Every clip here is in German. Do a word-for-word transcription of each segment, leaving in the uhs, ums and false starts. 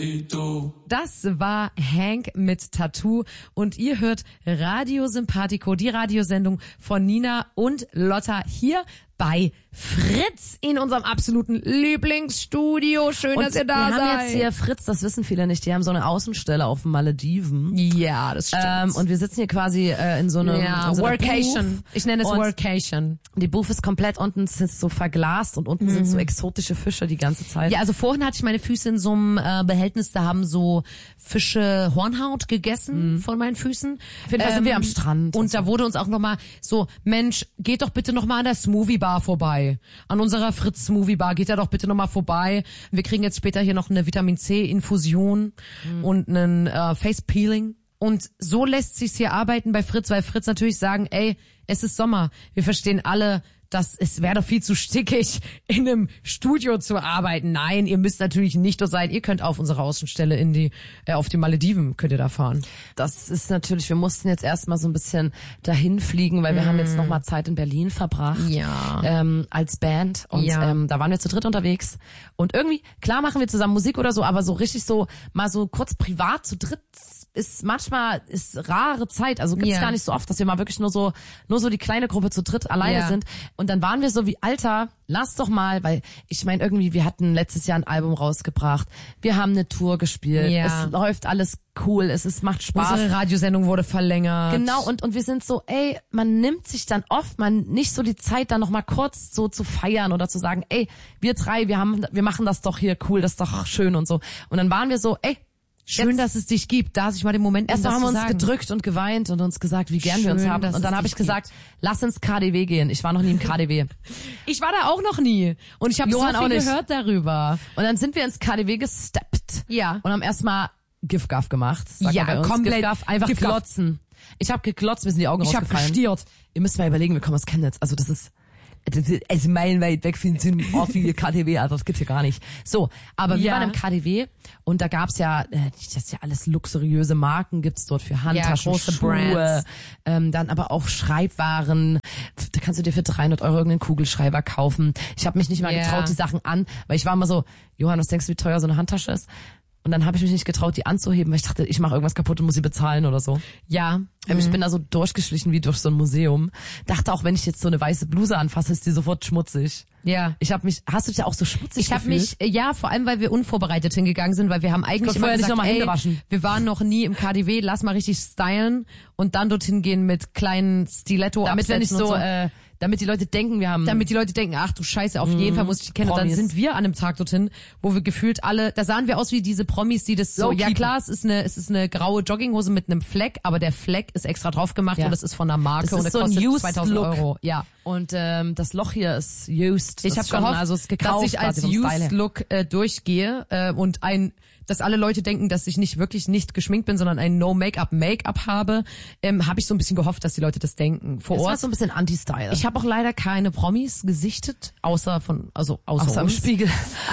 Das war Hank mit Tattoo und ihr hört Radio Sympathico, die Radiosendung von Nina und Lotta hier bei Fritz in unserem absoluten Lieblingsstudio. Schön, und dass ihr da wir seid. Wir haben jetzt hier, Fritz, das wissen viele nicht, die haben so eine Außenstelle auf den Malediven. Ja, das stimmt. Ähm, und wir sitzen hier quasi äh, in so einem ja, in so einer Workation. Booth. Ich nenne es und Workation. Die Booth ist komplett unten ist so verglast und unten mhm. sind so exotische Fische die ganze Zeit. Ja, also vorhin hatte ich meine Füße in so einem äh, Behältnis, da haben so Fische Hornhaut gegessen mhm. von meinen Füßen. Auf jeden Fall ähm, sind wir am Strand. Und, und so. Da wurde uns auch nochmal so, Mensch, geht doch bitte nochmal an der Smoothie Bar vorbei. An unserer Fritz Smoothie Bar. Geht da doch bitte nochmal vorbei. Wir kriegen jetzt später hier noch eine Vitamin C Infusion mhm. und einen äh, Face Peeling. Und so lässt sich's hier arbeiten bei Fritz, weil Fritz natürlich sagen, ey, es ist Sommer. Wir verstehen alle, dass es wäre doch viel zu stickig, in einem Studio zu arbeiten. Nein, ihr müsst natürlich nicht dort sein. Ihr könnt auf unsere Außenstelle in die, äh, auf die Malediven könnt ihr da fahren. Das ist natürlich, wir mussten jetzt erstmal so ein bisschen dahin fliegen, weil wir mm. haben jetzt nochmal Zeit in Berlin verbracht. Ja. Ähm, als Band. Und ja. ähm, da waren wir zu dritt unterwegs. Und irgendwie, klar machen wir zusammen Musik oder so, aber so richtig so, mal so kurz privat zu dritt ist manchmal, ist rare Zeit, also gibt's ja. gar nicht so oft, dass wir mal wirklich nur so, nur so die kleine Gruppe zu dritt alleine ja. sind. Und dann waren wir so wie, Alter, lass doch mal, weil ich meine irgendwie, wir hatten letztes Jahr ein Album rausgebracht, wir haben eine Tour gespielt, ja. es läuft alles cool, es ist, macht Spaß. Unsere Radiosendung wurde verlängert. Genau, und und wir sind so, ey, man nimmt sich dann oft man nicht so die Zeit, dann noch mal kurz so zu feiern oder zu sagen, ey, wir drei, wir haben, wir machen das doch hier cool, das ist doch schön und so. Und dann waren wir so, ey, schön, jetzt, dass es dich gibt. Da sich mal den Moment erst nehmen, haben wir uns sagen. gedrückt und geweint und uns gesagt, wie gern schön, wir uns haben. Und dann habe ich gesagt, gibt. lass ins K D W gehen. Ich war noch nie im K D W. Ich war da auch noch nie. Und ich habe so viel auch nicht. gehört darüber. Und dann sind wir ins K D W gesteppt. Ja. Und haben erstmal Gif-Gaf gemacht. Sagt ja, bei uns. komplett. Gif-Gaf, einfach Gif-Gaf. glotzen. Ich habe geglotzt, mir sind die Augen ich rausgefallen. Ich habe gestiert. Ihr müsst mal überlegen, wir kommen aus Chemnitz. Also das ist... Also meilenweit weg von dem Ort wie K D W, also das gibt's hier gar nicht. So, aber wir ja. waren im K D W und da gab's ja, das ist ja alles luxuriöse Marken, gibt's dort für Handtaschen, ja, große Schuhe, Brands. Ähm, dann aber auch Schreibwaren. Da kannst du dir für dreihundert Euro irgendeinen Kugelschreiber kaufen. Ich habe mich nicht mal ja. getraut, die Sachen an, weil ich war immer so, Johann, was denkst du, wie teuer so eine Handtasche ist? Und dann habe ich mich nicht getraut, die anzuheben, weil ich dachte, ich mache irgendwas kaputt und muss sie bezahlen oder so. Ja. Mhm. Ich bin da so durchgeschlichen wie durch so ein Museum. Dachte auch, wenn ich jetzt so eine weiße Bluse anfasse, ist die sofort schmutzig. Ja. Ich habe mich, hast du dich ja auch so schmutzig Ich habe gefühlt? mich, ja, vor allem, weil wir unvorbereitet hingegangen sind, weil wir haben eigentlich immer gesagt, gesagt, nicht noch mal ey, Hände waschen. wir waren noch nie im K D W, lass mal richtig stylen und dann dorthin gehen mit kleinen Stiletto damit wir nicht so, so. äh, damit die Leute denken, wir haben... Damit die Leute denken, ach du Scheiße, auf Mhm. jeden Fall muss ich die kennen. Und dann Promis. sind wir an einem Tag dorthin, wo wir gefühlt alle, da sahen wir aus wie diese Promis, die das so, So ja keepen. klar, es ist eine, es ist eine graue Jogginghose mit einem Fleck, aber der Fleck ist extra drauf gemacht Ja. und das ist von einer Marke Das ist und der so ein kostet used zweitausend Look. Euro. Ja. Und ähm, das Loch hier ist used. Ich Das habe ist schon, gehofft, also es ist gekauft, dass ich als quasi vom Style her. Used Look äh, durchgehe äh, und ein, dass alle Leute denken, dass ich nicht wirklich nicht geschminkt bin, sondern ein No-Make-up-Make-up habe, ähm, habe ich so ein bisschen gehofft, dass die Leute das denken. Vor Das war Ort. so ein bisschen Anti-Style. Ich habe auch leider keine Promis gesichtet, außer von, also außer, Außer im uns. Spiegel.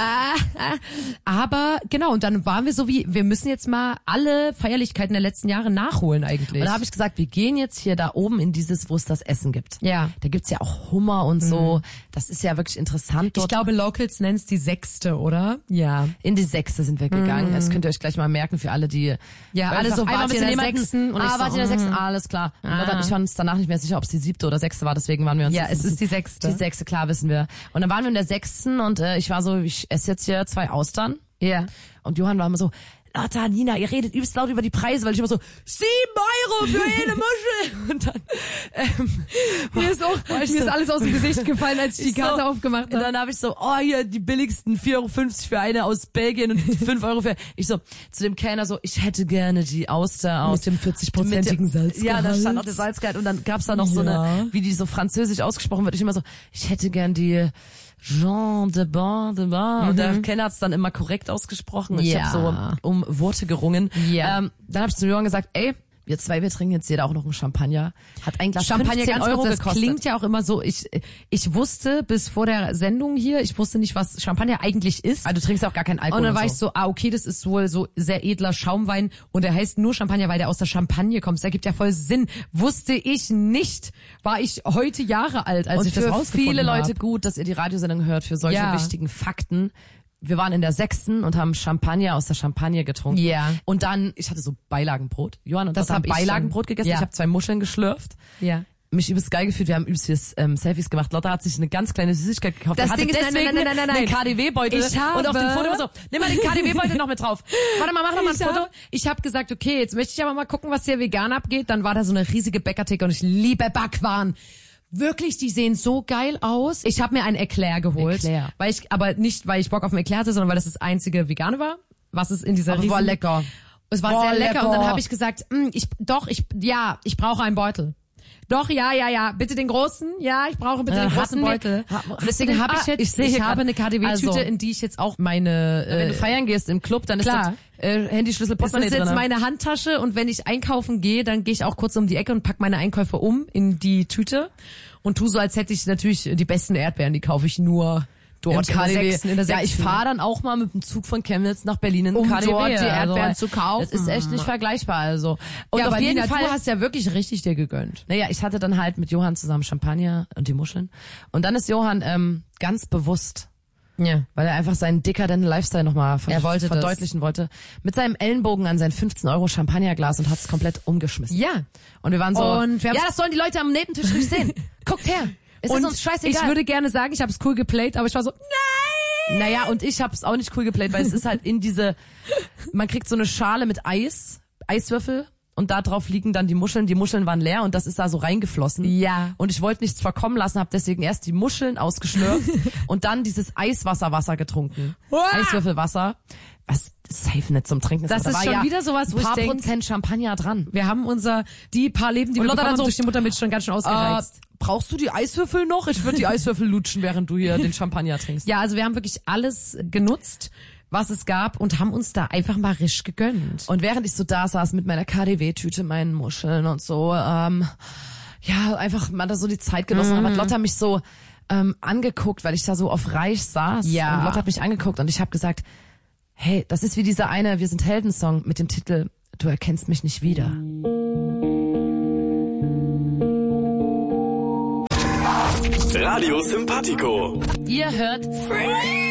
Aber genau, und dann waren wir so wie, wir müssen jetzt mal alle Feierlichkeiten der letzten Jahre nachholen eigentlich. Und da habe ich gesagt, wir gehen jetzt hier da oben in dieses, wo es das Essen gibt. Ja. Da gibt's ja auch Hummer und so. Das ist ja wirklich interessant dort. Ich glaube, Locals nennen es die Sechste, oder? Ja. In die Sechste sind wir gegangen. Das könnt ihr euch gleich mal merken für alle, die... Ja, alle so, einmal wart ihr in der jemanden- Sechsten? Und ah, ich so, wart ihr in der Sechsten? mhm. Ah, alles klar. Und Ah. Lotta und ich waren uns danach nicht mehr sicher, ob es die Siebte oder Sechste war. Deswegen waren wir uns... Ja, es ist die Sechste. Die Sechste, klar, wissen wir. Und dann waren wir in der Sechsten und äh, ich war so, ich esse jetzt hier zwei Austern. Ja. Und Johann war immer so, Lotta, Nina, ihr redet übelst laut über die Preise, weil ich immer so, sieben Euro für eine Muschel. Und dann, ähm, Mir ist auch, mir ich ist so- alles aus dem Gesicht gefallen, als ich die Ich Karte so, aufgemacht Und habe. dann habe ich so, oh, hier die billigsten vier Euro fünfzig für eine aus Belgien und fünf Euro für... Ich so, zu dem Kellner so, ich hätte gerne die Auster aus... Mit dem vierzig-prozentigen mit dem- Salzgehalt. Ja, da stand auch der Salzgehalt und dann gab's da noch so Ja. eine, wie die so französisch ausgesprochen wird. Ich immer so, ich hätte gern die... Jean de Bon, de Bon. Und der Kellner hat's dann immer korrekt ausgesprochen. Und ich Ja. habe so um Worte gerungen. Ja. Ähm, dann habe ich zu Johann gesagt, ey, wir zwei, wir trinken jetzt jeder auch noch einen Champagner. Hat ein Glas Champagner, fünfzehn ganz Euro kurz, das gekostet. klingt ja auch immer so, ich ich wusste bis vor der Sendung hier, ich wusste nicht, was Champagner eigentlich ist. Ah, du trinkst auch gar keinen Alkohol. Und dann und war so. ich so, ah, okay, das ist wohl so sehr edler Schaumwein und der heißt nur Champagner, weil der aus der Champagne kommt. Das ergibt ja voll Sinn. Wusste ich nicht. War ich heute Jahre alt, als und ich das für rausgefunden viele habe. Leute gut, dass ihr die Radiosendung hört für solche Ja. wichtigen Fakten. wir waren in der sechsten und haben Champagner aus der Champagne getrunken. Ja. Und dann, ich hatte so Beilagenbrot. Johann und Das das haben hab ich Beilagenbrot schon. gegessen. Ja. Ich habe zwei Muscheln geschlürft. Ja. Mich übelst geil gefühlt. Wir haben übelst viele ähm, Selfies gemacht. Lotta hat sich eine ganz kleine Süßigkeit gekauft. Das und Ding hatte ist, nein, deswegen nein, nein, nein, nein, einen nein. K D W-Beutel. Ich habe- Und auf dem Foto immer so, nimm mal den K D W-Beutel noch mit drauf. Warte mal, mach noch mal ein Ich Foto. hab, ich habe gesagt, okay, jetzt möchte ich aber mal gucken, was hier vegan abgeht. Dann war da so eine riesige Bäckertheke und ich liebe Backwaren. Wirklich, die sehen so geil aus. Ich habe mir ein Eclair geholt, Eclair. weil ich aber nicht, weil ich Bock auf ein Eclair hatte, sondern weil das das einzige vegane war, was es in dieser Aber es riesigen... war lecker. Es war Boah, sehr lecker, lecker. und dann habe ich gesagt, "Mm, ich doch, ich ja, ich brauche einen Beutel. Doch, ja, ja, ja, bitte den großen. Ja, ich brauche bitte Ja, den großen hatten wir- Beutel. ha- Und deswegen habe ich Ah, jetzt, ich ich, sehe hier habe grad- eine K D W-Tüte, also- in die ich jetzt auch meine Wenn äh, du feiern gehst im Club, dann ist klar. das äh, Handyschlüssel, Das Portemonnaie ist jetzt drin. meine Handtasche, und wenn ich einkaufen gehe, dann gehe ich auch kurz um die Ecke und pack meine Einkäufe um in die Tüte und tu so, als hätte ich natürlich die besten Erdbeeren, die kaufe ich nur dort Im K D W. in der sechsten, in der Ja, ich sechsten. fahre dann auch mal mit dem Zug von Chemnitz nach Berlin in den Um K D W. dort die Erdbeeren also, zu kaufen. Das ist echt nicht vergleichbar, also. Und ja, auf aber jeden Nina, Fall, du hast ja wirklich richtig dir gegönnt. naja, ich hatte dann halt mit Johann zusammen Champagner und die Muscheln. Und dann ist Johann ähm, ganz bewusst, Ja. weil er einfach seinen dekadenten Lifestyle nochmal ver Er wollte das. verdeutlichen wollte, mit seinem Ellenbogen an sein fünfzehn Euro Champagnerglas und hat es komplett umgeschmissen. Ja. Und wir waren so, Und wir ja, haben's- das sollen die Leute am Nebentisch nicht sehen. Guckt her. Es und ist uns scheißegal. ich würde gerne sagen, ich habe es cool geplayt, aber ich war so, nein! Naja, und ich hab's auch nicht cool geplayt, weil es ist halt in diese, man kriegt so eine Schale mit Eis, Eiswürfel, und da drauf liegen dann die Muscheln. Die Muscheln waren leer und das ist da so reingeflossen. Ja. Und ich wollte nichts verkommen lassen, habe deswegen erst die Muscheln ausgeschlürft und dann dieses Eiswasserwasser getrunken. Uah! Eiswürfelwasser. Was safe nicht zum Trinken ist. Das aber da ist war schon ja wieder sowas, wo ein ich paar denk- Prozent Champagner dran. Wir haben unser, die paar Leben, die Und wir Lotta bekommen dann haben, so, durch die Muttermilch schon ganz schön ausgereizt. Äh, brauchst du die Eiswürfel noch? Ich würde die Eiswürfel lutschen, während du hier den Champagner trinkst. Ja, also wir haben wirklich alles genutzt, was es gab, und haben uns da einfach mal risch gegönnt. Und während ich so da saß mit meiner K D W-Tüte, meinen Muscheln und so, ähm, ja, einfach mal da so die Zeit genossen, mm. hat Lotta mich so ähm, angeguckt, weil ich da so auf Reich saß. Ja. Und Lotta hat mich angeguckt und ich habe gesagt, hey, das ist wie dieser eine Wir sind Helden-Song mit dem Titel Du erkennst mich nicht wieder. Radio Sympathico. Ihr hört